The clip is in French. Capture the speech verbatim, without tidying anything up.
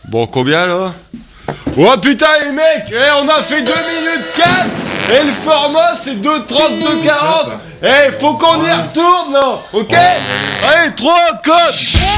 Bon, combien là? Oh putain les mecs, eh, on a fait deux minutes quatre et le format c'est deux trente-deux quarante. Eh, faut qu'on y retourne là, ok? Allez, trois codes.